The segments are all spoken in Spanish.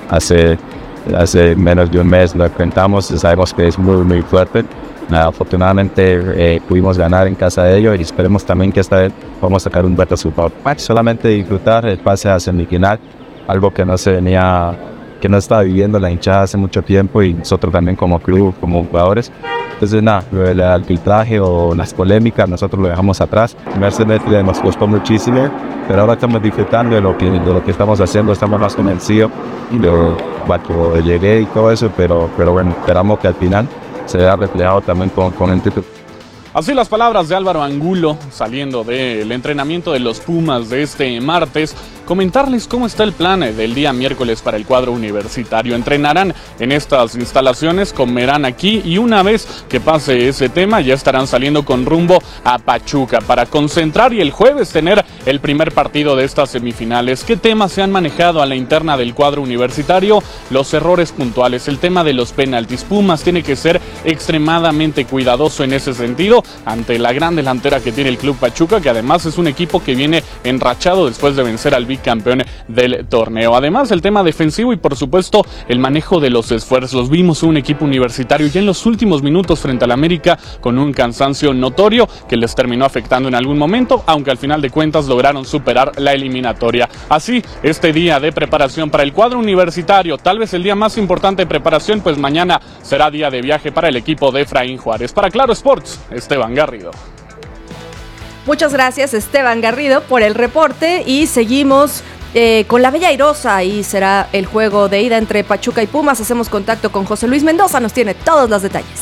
hace menos de un mes lo enfrentamos y sabemos que es muy, muy fuerte. Afortunadamente pudimos ganar en casa de ellos y esperemos también que esta vez podamos sacar un buen resultado. Solamente disfrutar el pase a semifinal, algo que no estaba viviendo la hinchada hace mucho tiempo y nosotros también como club, como jugadores. Entonces el arbitraje o las polémicas nosotros lo dejamos atrás. Mercedes nos costó muchísimo, pero ahora estamos disfrutando de lo que estamos haciendo, estamos más convencidos de cuando llegué y todo eso, pero bueno, esperamos que al final se vea reflejado también con el título. Así las palabras de Álvaro Angulo saliendo del entrenamiento de los Pumas de este martes. Comentarles cómo está el plan del día miércoles para el cuadro universitario. Entrenarán en estas instalaciones, comerán aquí y una vez que pase ese tema ya estarán saliendo con rumbo a Pachuca para concentrar y el jueves tener el primer partido de estas semifinales. ¿Qué temas se han manejado a la interna del cuadro universitario? Los errores puntuales, el tema de los penaltis. Pumas tiene que ser extremadamente cuidadoso en ese sentido ante la gran delantera que tiene el Club Pachuca, que además es un equipo que viene enrachado después de vencer al bicampeón del torneo. Además, el tema defensivo y por supuesto el manejo de los esfuerzos. Vimos un equipo universitario ya en los últimos minutos frente al América con un cansancio notorio que les terminó afectando en algún momento, aunque al final de cuentas lograron superar la eliminatoria. Así, este día de preparación para el cuadro universitario, tal vez el día más importante de preparación, pues mañana será día de viaje para el equipo de Efraín Juárez. Para Claro Sports, Esteban Garrido. Muchas gracias, Esteban Garrido, por el reporte y seguimos con la Bella Airosa y será el juego de ida entre Pachuca y Pumas. Hacemos contacto con José Luis Mendoza, nos tiene todos los detalles.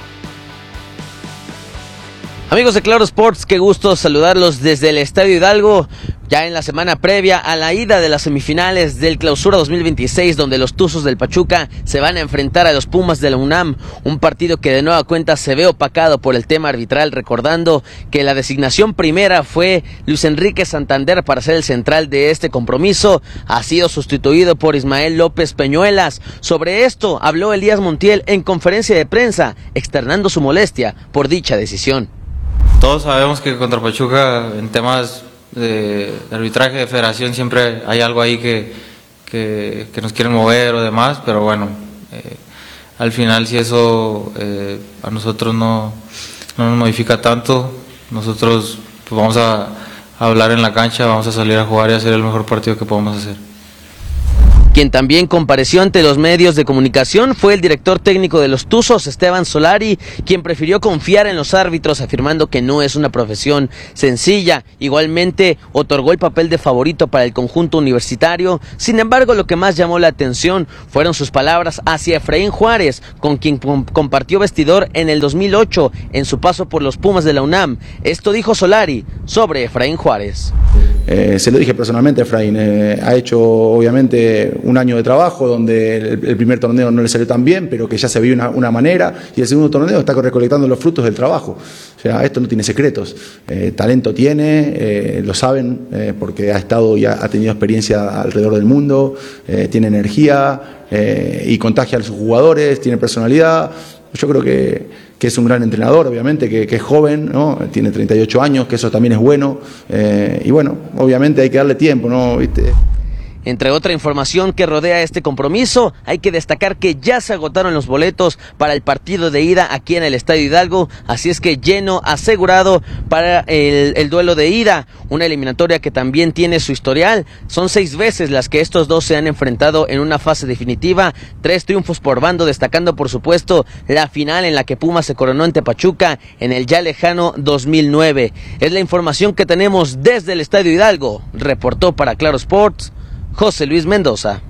Amigos de Claro Sports, qué gusto saludarlos desde el Estadio Hidalgo, ya en la semana previa a la ida de las semifinales del Clausura 2026, donde los Tuzos del Pachuca se van a enfrentar a los Pumas de la UNAM, un partido que de nueva cuenta se ve opacado por el tema arbitral, recordando que la designación primera fue Luis Enrique Santander para ser el central de este compromiso, ha sido sustituido por Ismael López Peñuelas. Sobre esto habló Elías Montiel en conferencia de prensa, externando su molestia por dicha decisión. Todos sabemos que contra Pachuca en temas de arbitraje de federación siempre hay algo ahí que nos quieren mover o demás, pero bueno, al final si eso a nosotros no nos modifica tanto, nosotros pues vamos a hablar en la cancha, vamos a salir a jugar y hacer el mejor partido que podamos hacer. Quien también compareció ante los medios de comunicación fue el director técnico de los Tuzos, Esteban Solari, quien prefirió confiar en los árbitros, afirmando que no es una profesión sencilla. Igualmente otorgó el papel de favorito para el conjunto universitario. Sin embargo, lo que más llamó la atención fueron sus palabras hacia Efraín Juárez, con quien compartió vestidor en el 2008 en su paso por los Pumas de la UNAM. Esto dijo Solari sobre Efraín Juárez. Se lo dije personalmente a Efraín, ha hecho obviamente un año de trabajo donde el primer torneo no le salió tan bien, pero que ya se vio una manera, y el segundo torneo está recolectando los frutos del trabajo. O sea, esto no tiene secretos, talento tiene, lo saben, porque ha estado y ha tenido experiencia alrededor del mundo, tiene energía y contagia a sus jugadores, tiene personalidad. Yo creo que es un gran entrenador, obviamente, que es joven, ¿no? Tiene 38 años, que eso también es bueno, y bueno, obviamente hay que darle tiempo, ¿no? ¿Viste? Entre otra información que rodea este compromiso, hay que destacar que ya se agotaron los boletos para el partido de ida aquí en el Estadio Hidalgo, así es que lleno asegurado para el duelo de ida, una eliminatoria que también tiene su historial. Son 6 veces las que estos dos se han enfrentado en una fase definitiva, 3 triunfos por bando, destacando por supuesto la final en la que Pumas se coronó ante Pachuca en el ya lejano 2009. Es la información que tenemos desde el Estadio Hidalgo. Reportó para Claro Sports José Luis Mendoza.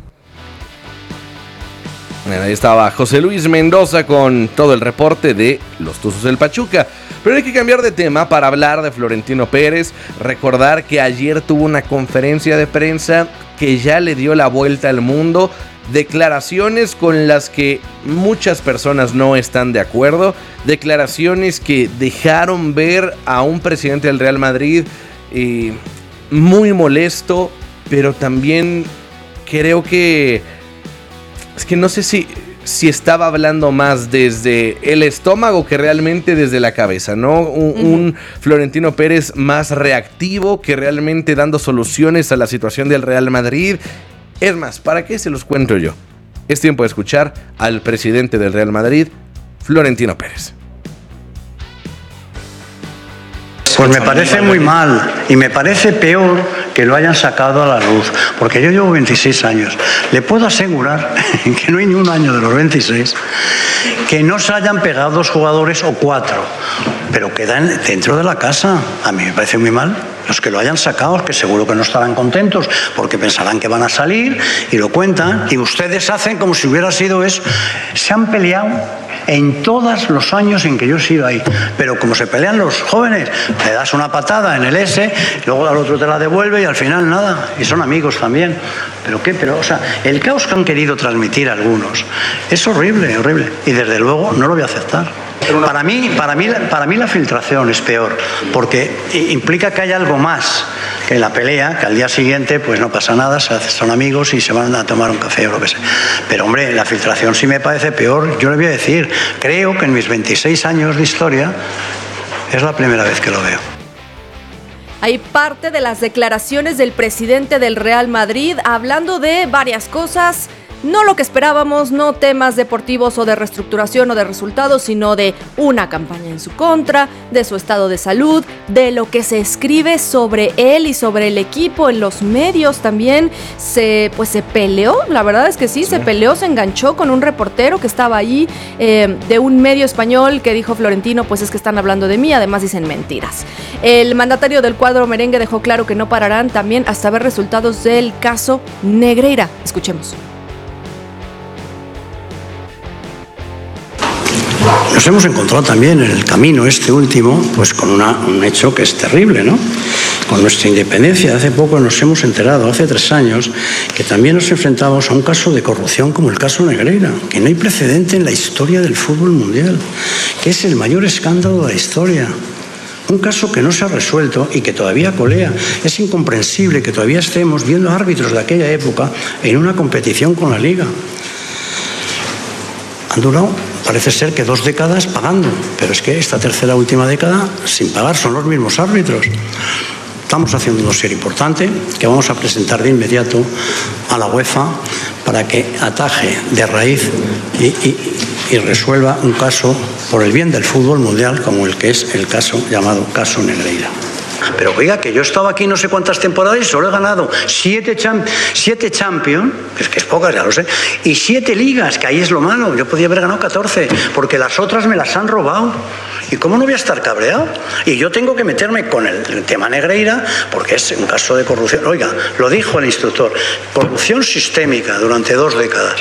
Bueno, ahí estaba José Luis Mendoza con todo el reporte de los Tuzos del Pachuca. Pero hay que cambiar de tema para hablar de Florentino Pérez. Recordar que ayer tuvo una conferencia de prensa que ya le dio la vuelta al mundo. Declaraciones con las que muchas personas no están de acuerdo. Declaraciones que dejaron ver a un presidente del Real Madrid muy molesto. Pero también creo que es que no sé si estaba hablando más desde el estómago que realmente desde la cabeza, ¿no? Un Florentino Pérez más reactivo que realmente dando soluciones a la situación del Real Madrid. Es más, ¿para qué se los cuento yo? Es tiempo de escuchar al presidente del Real Madrid, Florentino Pérez. Pues me parece muy mal y me parece peor que lo hayan sacado a la luz, porque yo llevo 26 años. Le puedo asegurar que no hay ni un año de los 26 que no se hayan pegado 2 jugadores o 4, pero quedan dentro de la casa. A mí me parece muy mal. Los que lo hayan sacado, que seguro que no estarán contentos porque pensarán que van a salir y lo cuentan, y ustedes hacen como si hubiera sido eso. Se han peleado en todos los años en que yo he sido ahí, pero como se pelean los jóvenes, le das una patada en el S, luego al otro te la devuelve y al final nada, y son amigos también. Pero, o sea, el caos que han querido transmitir algunos es horrible, horrible, y desde luego no lo voy a aceptar. Para mí la filtración es peor, porque implica que hay algo más que la pelea, que al día siguiente pues no pasa nada, son amigos y se van a tomar un café o lo que sea. Pero hombre, la filtración sí me parece peor. Yo le voy a decir, creo que en mis 26 años de historia es la primera vez que lo veo. Hay parte de las declaraciones del presidente del Real Madrid hablando de varias cosas. No lo que esperábamos, no temas deportivos o de reestructuración o de resultados, sino de una campaña en su contra, de su estado de salud, de lo que se escribe sobre él y sobre el equipo en los medios también. Se peleó, la verdad es que sí, se peleó, se enganchó con un reportero que estaba ahí de un medio español que dijo Florentino, pues es que están hablando de mí, además dicen mentiras. El mandatario del cuadro merengue dejó claro que no pararán también hasta ver resultados del caso Negreira. Escuchemos. Nos hemos encontrado también en el camino este último, pues con un hecho que es terrible, ¿no? Con nuestra independencia. Hace poco nos hemos enterado, hace 3 años, que también nos enfrentamos a un caso de corrupción como el caso Negreira, que no hay precedente en la historia del fútbol mundial, que es el mayor escándalo de la historia. Un caso que no se ha resuelto y que todavía colea. Es incomprensible que todavía estemos viendo árbitros de aquella época en una competición con la Liga. Han durado, parece ser que 2 décadas pagando, pero es que esta tercera última década sin pagar, son los mismos árbitros. Estamos haciendo un dossier importante que vamos a presentar de inmediato a la UEFA para que ataje de raíz y resuelva un caso por el bien del fútbol mundial como el que es el caso llamado caso Negreira. Pero oiga, que yo he estado aquí no sé cuántas temporadas y solo he ganado 7 Champions, es que es pocas, ya lo sé, y 7 ligas, que ahí es lo malo. Yo podía haber ganado 14, porque las otras me las han robado. ¿Y cómo no voy a estar cabreado? Y yo tengo que meterme con el tema Negreira, porque es un caso de corrupción. Oiga, lo dijo el instructor, corrupción sistémica durante 2 décadas.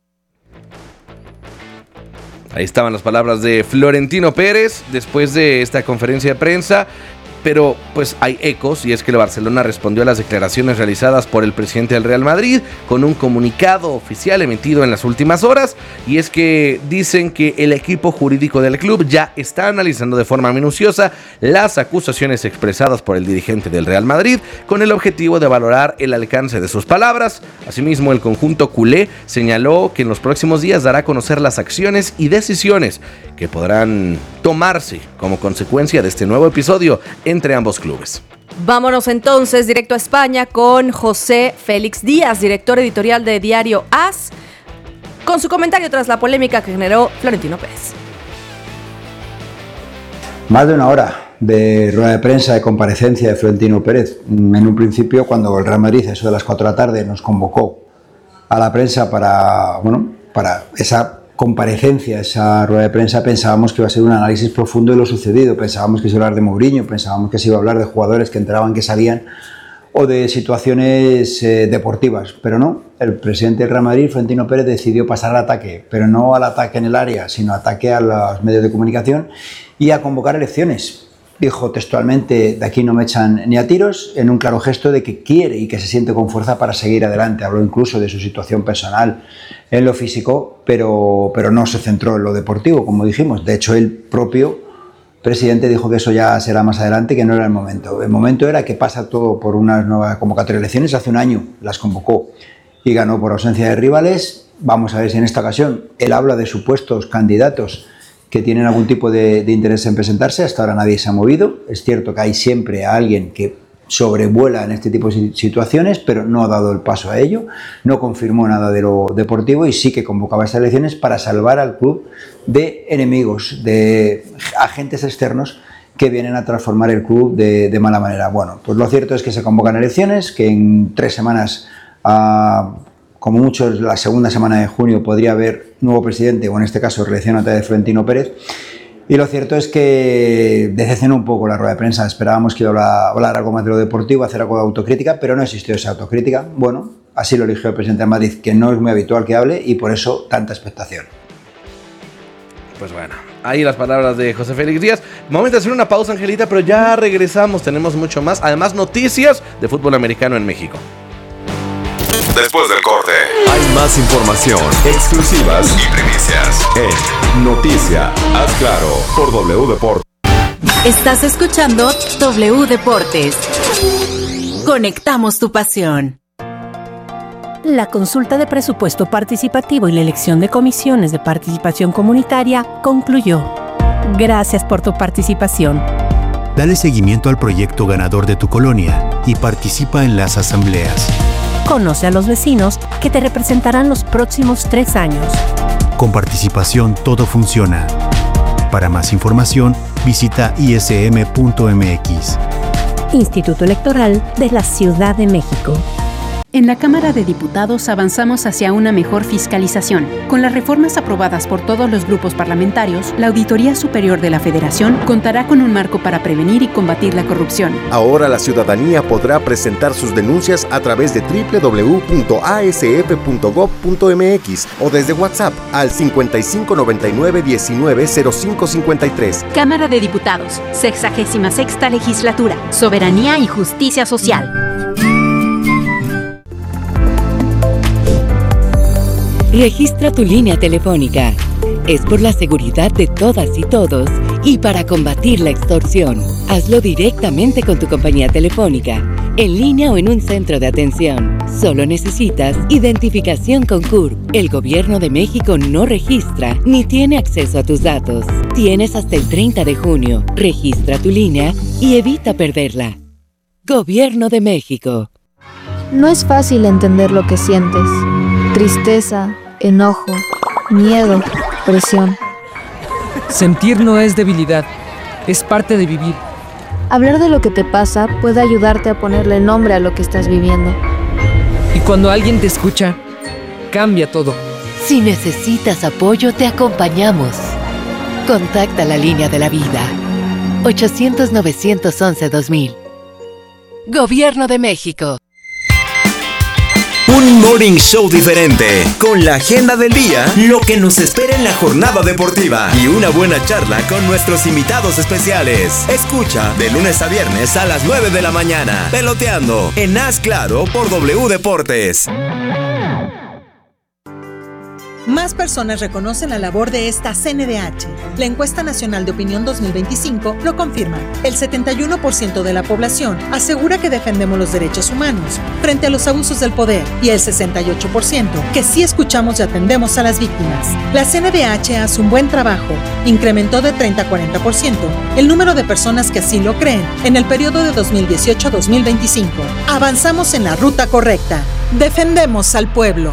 Ahí estaban las palabras de Florentino Pérez después de esta conferencia de prensa. Pero pues hay ecos, y es que el Barcelona respondió a las declaraciones realizadas por el presidente del Real Madrid con un comunicado oficial emitido en las últimas horas, y es que dicen que el equipo jurídico del club ya está analizando de forma minuciosa las acusaciones expresadas por el dirigente del Real Madrid con el objetivo de valorar el alcance de sus palabras. Asimismo, el conjunto culé señaló que en los próximos días dará a conocer las acciones y decisiones que podrán tomarse como consecuencia de este nuevo episodio entre ambos clubes. Vámonos entonces directo a España con José Félix Díaz, director editorial de Diario AS, con su comentario tras la polémica que generó Florentino Pérez. Más de 1 hora de rueda de prensa de comparecencia de Florentino Pérez. En un principio, cuando el Real Madrid, eso de las 4 de la tarde, nos convocó a la prensa para esa comparecencia, esa rueda de prensa, pensábamos que iba a ser un análisis profundo de lo sucedido, pensábamos que se iba a hablar de Mourinho, pensábamos que se iba a hablar de jugadores que entraban, que salían, o de situaciones deportivas, pero no. El presidente del Real Madrid, Florentino Pérez, decidió pasar al ataque, pero no al ataque en el área, sino ataque a los medios de comunicación y a convocar elecciones. Dijo textualmente: de aquí no me echan ni a tiros, en un claro gesto de que quiere y que se siente con fuerza para seguir adelante. Habló incluso de su situación personal en lo físico, pero no se centró en lo deportivo, como dijimos. De hecho, el propio presidente dijo que eso ya será más adelante, que no era el momento. El momento era que pasa todo por una nueva convocatoria de elecciones. Hace un año las convocó y ganó por ausencia de rivales. Vamos a ver si en esta ocasión él habla de supuestos candidatos que tienen algún tipo de interés en presentarse. Hasta ahora nadie se ha movido. Es cierto que hay siempre a alguien que sobrevuela en este tipo de situaciones, pero no ha dado el paso a ello, no confirmó nada de lo deportivo y sí que convocaba estas elecciones para salvar al club de enemigos, de agentes externos que vienen a transformar el club de mala manera. Bueno, pues lo cierto es que se convocan elecciones, que en 3 semanas, como mucho la segunda semana de junio, podría haber nuevo presidente, o en este caso reelección otra vez de Florentino Pérez. Y lo cierto es que decepcionó un poco la rueda de prensa. Esperábamos que iba a hablar algo más de lo deportivo, hacer algo de autocrítica, pero no existió esa autocrítica. Bueno, así lo eligió el presidente de Madrid, que no es muy habitual que hable, y por eso tanta expectación. Pues bueno, ahí las palabras de José Félix Díaz. Momento de hacer una pausa, Angelita, pero ya regresamos. Tenemos mucho más. Además, noticias de fútbol americano en México. Después del corte, hay más información, exclusivas y primicias en Noticia. Haz claro por W Deportes. Estás escuchando W Deportes. Conectamos tu pasión. La consulta de presupuesto participativo y la elección de comisiones de participación comunitaria concluyó. Gracias por tu participación. Dale seguimiento al proyecto ganador de tu colonia y participa en las asambleas. Conoce a los vecinos que te representarán los próximos 3 años. Con participación todo funciona. Para más información, visita ism.mx. Instituto Electoral de la Ciudad de México. En la Cámara de Diputados avanzamos hacia una mejor fiscalización. Con las reformas aprobadas por todos los grupos parlamentarios, la Auditoría Superior de la Federación contará con un marco para prevenir y combatir la corrupción. Ahora la ciudadanía podrá presentar sus denuncias a través de www.asf.gov.mx o desde WhatsApp al 5599190553. Cámara de Diputados, 66ª Legislatura, Soberanía y Justicia Social. Registra tu línea telefónica. Es por la seguridad de todas y todos y para combatir la extorsión. Hazlo directamente con tu compañía telefónica, en línea o en un centro de atención. Solo necesitas identificación con CURP. El Gobierno de México no registra ni tiene acceso a tus datos. Tienes hasta el 30 de junio. Registra tu línea y evita perderla. Gobierno de México. No es fácil entender lo que sientes. Tristeza, enojo, miedo, presión. Sentir no es debilidad, es parte de vivir. Hablar de lo que te pasa puede ayudarte a ponerle nombre a lo que estás viviendo. Y cuando alguien te escucha, cambia todo. Si necesitas apoyo, te acompañamos. Contacta la línea de la vida. 800-911-2000. Gobierno de México. Un morning show diferente, con la agenda del día, lo que nos espera en la jornada deportiva y una buena charla con nuestros invitados especiales. Escucha de lunes a viernes a las 9 de la mañana, Peloteando, en Haz Claro por W Deportes. Más personas reconocen la labor de esta CNDH. La encuesta nacional de opinión 2025 lo confirma. El 71% de la población asegura que defendemos los derechos humanos frente a los abusos del poder y el 68% que sí escuchamos y atendemos a las víctimas. La CNDH hace un buen trabajo. Incrementó de 30 a 40% el número de personas que así lo creen en el periodo de 2018 a 2025. Avanzamos en la ruta correcta. Defendemos al pueblo.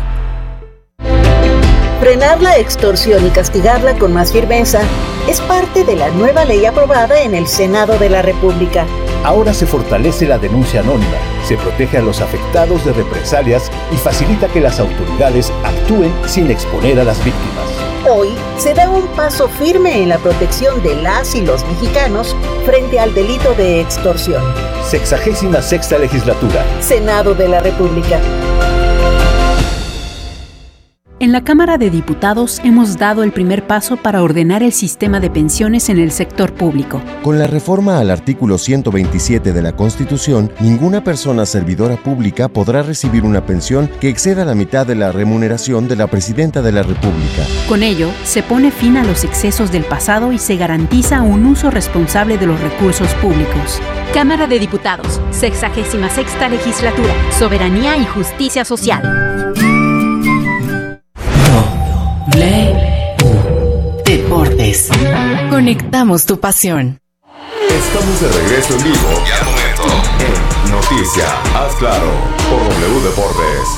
Frenar la extorsión y castigarla con más firmeza es parte de la nueva ley aprobada en el Senado de la República. Ahora se fortalece la denuncia anónima, se protege a los afectados de represalias y facilita que las autoridades actúen sin exponer a las víctimas. Hoy se da un paso firme en la protección de las y los mexicanos frente al delito de extorsión. 66ª Legislatura. Senado de la República. En la Cámara de Diputados hemos dado el primer paso para ordenar el sistema de pensiones en el sector público. Con la reforma al artículo 127 de la Constitución, ninguna persona servidora pública podrá recibir una pensión que exceda la mitad de la remuneración de la Presidenta de la República. Con ello, se pone fin a los excesos del pasado y se garantiza un uso responsable de los recursos públicos. Cámara de Diputados, 66ª Legislatura, Soberanía y Justicia Social. Deportes. Conectamos tu pasión. Estamos de regreso en vivo y al momento en Noticia, haz claro, por W Deportes.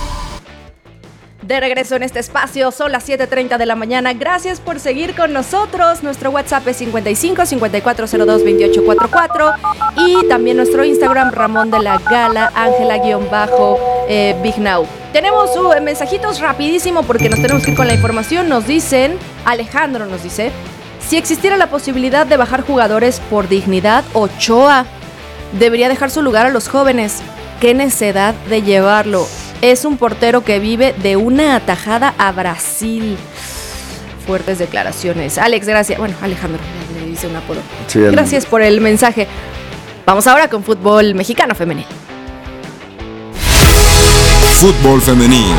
De regreso en este espacio, son las 7:30 de la mañana. Gracias por seguir con nosotros. Nuestro WhatsApp es 55-5402-2844 y también nuestro Instagram, Ramón de la Gala, Ángela-Big Now. Tenemos mensajitos rapidísimo porque nos tenemos que ir con la información. Nos dicen, Alejandro nos dice, si existiera la posibilidad de bajar jugadores por dignidad, Ochoa debería dejar su lugar a los jóvenes. Qué necedad de llevarlo. Es un portero que vive de una atajada a Brasil. Fuertes declaraciones. Alex, gracias. Bueno, Alejandro, le dice un apodo. Sí, gracias por el mensaje. Vamos ahora con fútbol mexicano femenil. Fútbol femenil.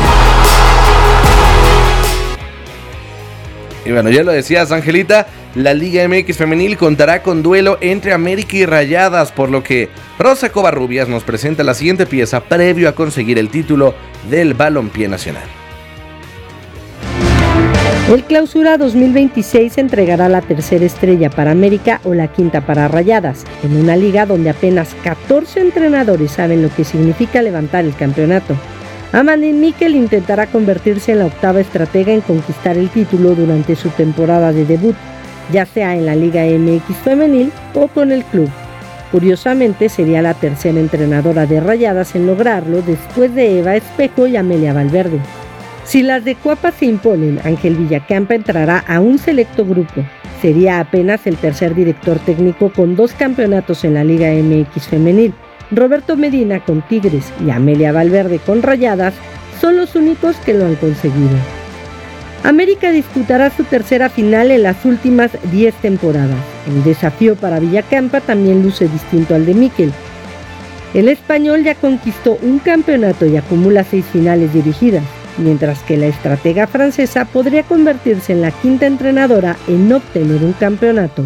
Y bueno, ya lo decías, Angelita, la Liga MX femenil contará con duelo entre América y Rayadas, por lo que Rosa Covarrubias nos presenta la siguiente pieza previo a conseguir el título del balompié nacional. El Clausura 2026 entregará la tercera estrella para América o la quinta para Rayadas, en una liga donde apenas 14 entrenadores saben lo que significa levantar el campeonato. Amandine Miquel intentará convertirse en la octava estratega en conquistar el título durante su temporada de debut, ya sea en la Liga MX femenil o con el club. Curiosamente, sería la tercera entrenadora de Rayadas en lograrlo después de Eva Espejo y Amelia Valverde. Si las de Cuapa se imponen, Ángel Villacampa entrará a un selecto grupo. Sería apenas el tercer director técnico con 2 campeonatos en la Liga MX femenil. Roberto Medina con Tigres y Amelia Valverde con Rayadas son los únicos que lo han conseguido. América disputará su tercera final en las últimas 10 temporadas. El desafío para Villacampa también luce distinto al de Miquel. El español ya conquistó un campeonato y acumula 6 finales dirigidas, mientras que la estratega francesa podría convertirse en la quinta entrenadora en no obtener un campeonato.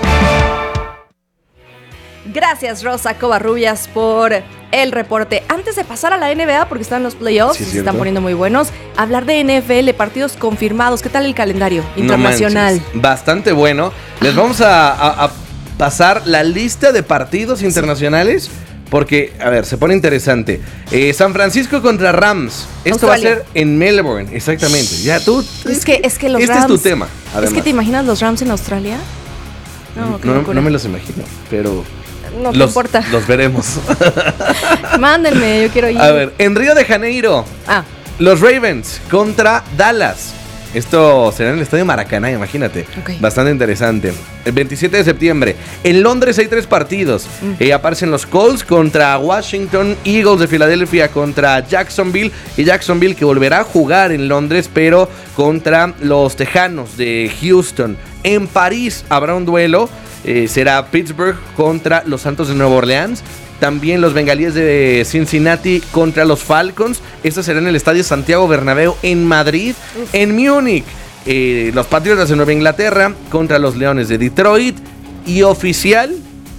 Gracias, Rosa Covarrubias, por el reporte. Antes de pasar a la NBA, porque están los playoffs, sí, se están poniendo muy buenos, hablar de NFL, partidos confirmados. ¿Qué tal el calendario internacional? No, bastante bueno. Les vamos a pasar la lista de partidos internacionales, porque, a ver, se pone interesante. San Francisco contra Rams. Esto Australia. Va a ser en Melbourne, exactamente. Ya tú. Es que los este Rams. Es tu tema. Además. Es que te imaginas los Rams en Australia. No me los imagino, pero. No te importa. Los veremos. Mándenme, yo quiero ir. A ver, en Río de Janeiro, los Ravens contra Dallas. Esto será en el Estadio Maracaná, imagínate. Okay. Bastante interesante. El 27 de septiembre. En Londres hay 3 partidos. Aparecen los Colts contra Washington, Eagles de Filadelfia contra Jacksonville. Y Jacksonville que volverá a jugar en Londres, pero contra los Tejanos de Houston. En París habrá un duelo. Será Pittsburgh contra los Santos de Nueva Orleans. También los Bengalíes de Cincinnati contra los Falcons. Esto será en el Estadio Santiago Bernabéu en Madrid. En Múnich, los Patriotas de Nueva Inglaterra contra los Leones de Detroit. Y oficial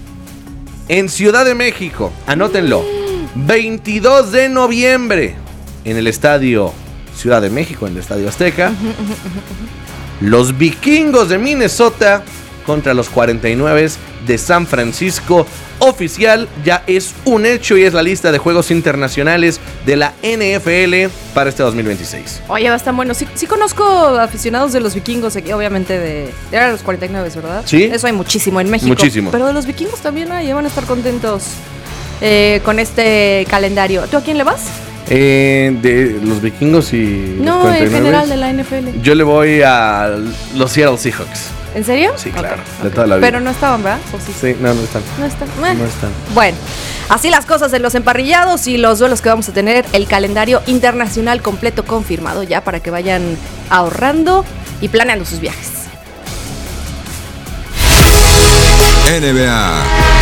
en Ciudad de México, anótenlo, 22 de noviembre en el Estadio Ciudad de México, en el Estadio Azteca. Los Vikingos de Minnesota contra los 49 de San Francisco. Oficial, ya es un hecho y es la lista de juegos internacionales de la NFL para este 2026. Oye, va a estar bueno. Sí conozco aficionados de los Vikingos aquí, obviamente de los 49, ¿verdad? Sí. Eso hay muchísimo en México. Muchísimo. Pero de los Vikingos también van a estar contentos con este calendario. ¿Tú a quién le vas? De los Vikingos y no, los 49. En general de la NFL. Yo le voy a los Seattle Seahawks. ¿En serio? Sí, claro, okay. De toda la vida. Pero no estaban, ¿verdad? ¿O sí? Sí, no están. No están. No están. Bueno, así las cosas en los emparrillados y los duelos que vamos a tener. El calendario internacional completo confirmado ya para que vayan ahorrando y planeando sus viajes. NBA.